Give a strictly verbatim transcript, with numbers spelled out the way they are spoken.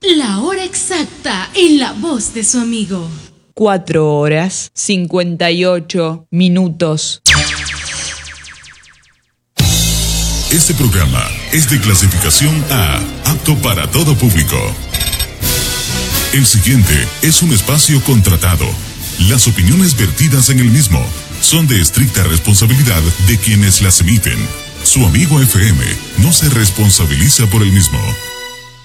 La hora exacta en la voz de su amigo. Cuatro horas, cincuenta y ocho minutos. Este programa es de clasificación A, apto para todo público. El siguiente es un espacio contratado. Las opiniones vertidas en el mismo son de estricta responsabilidad de quienes las emiten. Su amigo F M no se responsabiliza por el mismo.